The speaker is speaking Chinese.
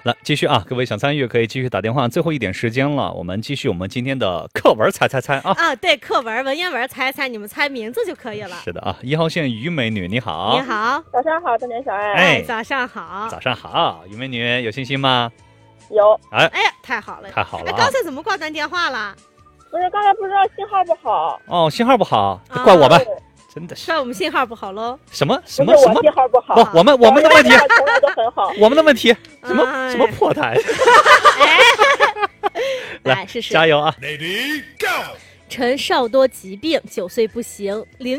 来，继续啊！各位想参与可以继续打电话，最后一点时间了，我们继续我们今天的课文猜猜猜啊！ 啊，对，课文、文言文猜猜，你们猜名字就可以了。 是的啊，1号线于美女，你好。 你好， 早上好，大年小爱。 哎早上好。 早上好，于美女有信心吗？ 有， 哎呀，太好了，哎， 太好了啊！ 刚才怎么挂断电话了？ 不是刚才不知道信号不好， 哦，信号不好，怪我呗，真的是怪我们信号不好喽。 什么不是我什么什么信号不好， 不，我们的问题， 从来都很好。 我们的问题，什么哎什么破台？ 来试试， 加油啊！ 臣少多疾病，9岁不行，